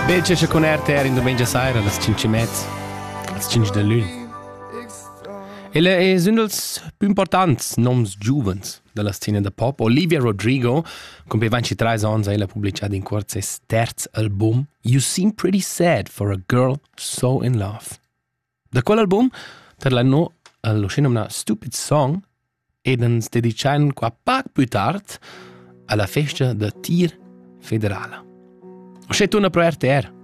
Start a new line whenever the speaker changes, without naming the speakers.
Belce con RTR in domenica sera, alle 5:30, alle 5 da luna. Ella è un dels più importanti noms giuvens della scena da pop. Olivia Rodrigo, con 23 anni, ella ha pubblicato in corso il terzo album You Seem Pretty Sad for a Girl So in Love. Da quell'album, per l'anno, lo scena una Stupid Song ed ens dedicato qua poco più tardi alla festa del tir federale. C'è una pro RTR.